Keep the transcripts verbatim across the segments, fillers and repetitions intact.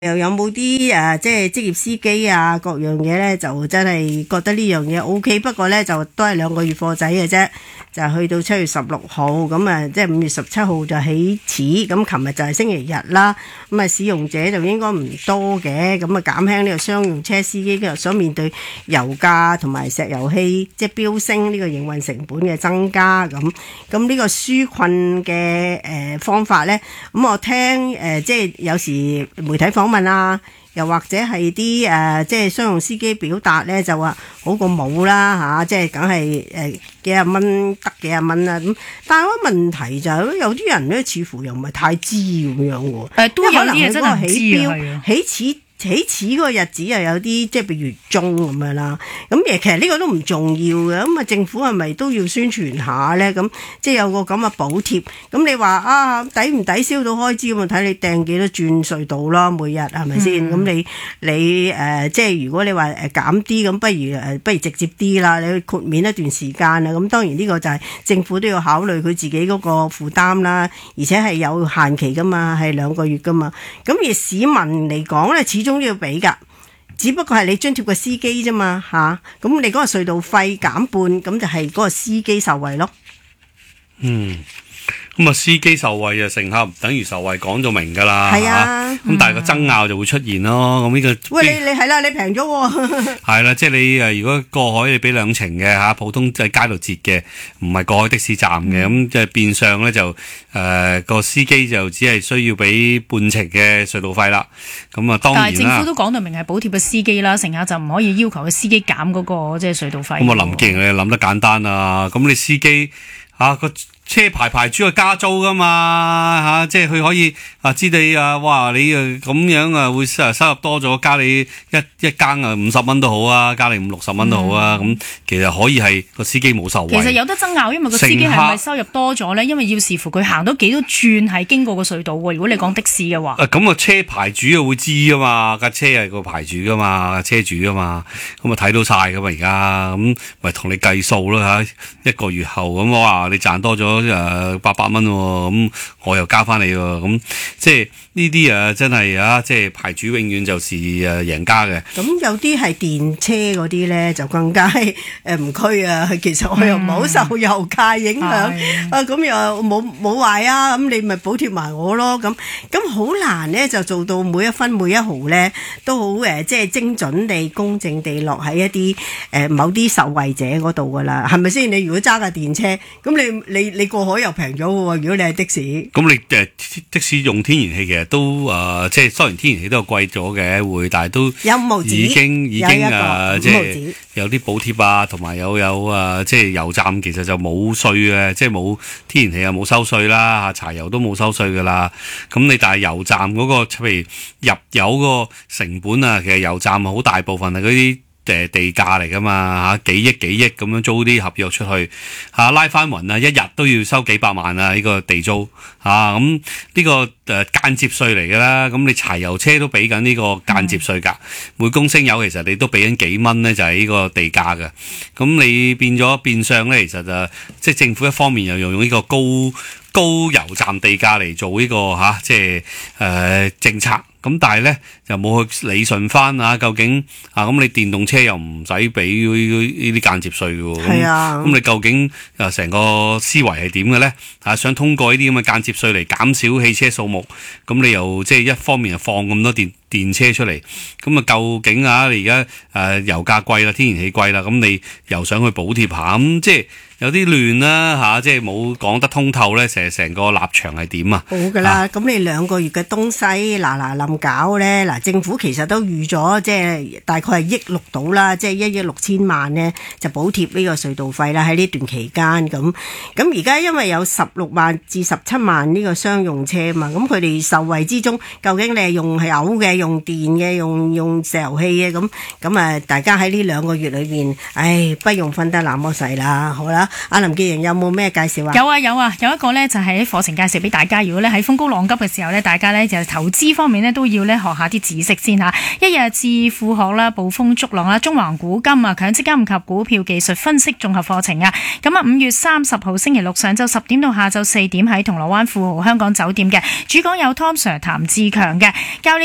又有冇啲誒，即係職業司機啊，各樣嘢咧，就真係覺得呢樣嘢 O K。不過咧，就都係兩個月貨仔嘅啫，就去到七月十六號，咁啊，即係五月十七號就起始。咁琴日就係星期日啦，咁啊，使用者就應該唔多嘅，咁啊，減輕呢個商用車司機嘅所面對油價同埋石油氣即係飆升呢個營運成本嘅增加。咁咁呢個紓困嘅誒方法咧，咁我聽誒即係有時媒體訪問啊，又或者係啲誒即係商用司機表達咧，就話好過冇啦嚇，即係梗係誒幾廿蚊得幾廿蚊啦咁。但係個問題就係、是、有啲人咧，似乎又唔係太知咁樣喎。誒都有啲嘢真係唔知啊， 起始。起始嗰個日子又有啲即係譬如月中咁樣啦，咁其實呢個都唔重要嘅，咁啊政府係咪都要宣傳下咧？咁即係有個咁嘅補貼，咁你話啊抵唔抵消到開支咁啊？睇你掟幾多轉隧道啦，每日係咪先？咁、嗯、你你誒、呃、即係如果你話誒減啲咁，不如誒不如直接啲啦，你去豁免一段時間啊。咁當然呢個就係政府都要考慮佢自己嗰個負擔啦，而且係有限期噶嘛，係兩個月噶嘛。咁而市民嚟講咧，始終都要俾噶，只不過係你津貼個司機啫嘛吓，咁、啊、你嗰個隧道費減半，咁就係嗰個司機受惠咯。 嗯，咁啊司機受惠啊，乘客唔等於受惠，講咗明噶啦。係啊，咁、嗯、但係個爭拗就會出現咯。咁呢、這個喂你你係啦，你平咗喎。係啦，即係你誒，如果過海你俾兩程嘅吓，普通喺街度截嘅，唔係過海的士站嘅，咁即係變相咧就誒個、呃、司機就只係需要俾半程嘅隧道費啦。咁啊，當然啦。但係政府都講到明係補貼嘅司機啦，乘客就唔可以要求個司機減嗰個即係隧道費。咁啊，林健你諗得簡單啊，咁你司機啊個。車牌牌主係加租噶嘛嚇、啊，即係佢可以啊知你啊，哇你啊咁樣啊會收入多咗，加你一一更啊五十蚊都好啊，加你五六十蚊都好啊，咁、嗯、其實可以係個司機冇受惠。其實有得爭拗，因為個司機係咪收入多咗咧？因為要視乎佢行到幾多轉係經過個隧道喎。如果你講的士嘅話，咁個、啊、車牌主又會知噶嘛，架車係個牌主噶嘛，車主噶嘛，咁啊睇到晒噶嘛而家，咁咪同你計數啦嚇，一個月後咁我話你賺多咗。誒八百蚊喎，咁我又加翻你喎，咁即係呢啲誒真係啊，即係牌主永遠就是誒贏家嘅。咁有啲係電車嗰啲咧，就更加誒唔區啊。其實我又唔好受油價影響、嗯、啊，咁又冇冇壞啊，咁你咪補貼埋我咯。咁咁好難咧，就做到每一分每一毫咧都好誒，即係精準地、公正地落喺一啲誒、呃、某啲受惠者嗰度噶啦，係咪先？你如果揸架電車，咁你你你。你過海又平咗喎，如果你係的士。咁你誒的士用天然氣其實都誒、呃，即係雖然天然氣都係貴咗嘅，會，但係都有五毫子已經已經誒，即係有啲補貼啊，同埋有有誒、呃，即係油站其實就冇稅嘅，即係冇天然氣又冇收稅啦，柴油都冇收稅噶啦。咁你但係油站嗰、那個譬如入油個成本啊，其實油站好大部分係嗰啲。誒地價嚟噶嘛嚇，幾億幾億咁樣租啲合約出去嚇、啊，拉翻勻啊，一日都要收幾百萬啊！呢、這個地租嚇，咁、啊、呢、這個誒、呃、間接稅嚟㗎啦。咁你柴油車都俾緊呢個間接稅㗎，嗯、每公升油其實你都俾緊幾蚊咧，就係、是、呢個地價㗎。咁你變咗變相咧，其實就即係政府一方面又用呢個高高油站地價嚟做呢、這個嚇、啊，即係誒、呃、政策。咁但係咧就冇去理順翻啊，究竟啊咁你電動車又唔使俾呢啲間接稅嘅喎，係啊，咁你究竟啊成個思維係點嘅咧？啊，想通過呢啲咁嘅間接稅嚟減少汽車數目，咁你又即係一方面又放咁多電電車出嚟，咁啊究竟啊你而家誒油價貴啦，天然氣貴啦，咁你又想去補貼下，咁即係有啲亂啦嚇，即係冇講得通透咧，成成個立場係點啊？好㗎啦，咁、啊、你兩個月嘅東西嗱嗱冧搞咧，嗱政府其實都預咗，即係大概係億六到啦，即係一億六千萬咧就補貼呢個隧道費啦，喺呢段期間咁。咁而家因為有十六萬至十七萬呢個商用車嘛，咁佢哋受惠之中，究竟你係用係油嘅、用電嘅、用用石油氣嘅咁咁啊？大家喺呢兩個月裏邊，唉，不用分得那麼細啦，好啦。阿林潔瑩有冇咩介紹啊？有啊有啊，有一個呢就係喺課程介紹俾大家。如果咧喺風高浪急嘅時候呢，大家呢就投資方面呢都要咧學下啲知識先吓。一日致富學啦、捕風捉浪啦、中環古今啊、強積金及股票技術分析綜合課程啊。咁啊，五月三十號星期六上晝十點到下晝四點喺銅鑼灣富豪香港酒店嘅，主講有 Tom Sir 譚志強嘅，教你點樣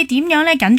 咧緊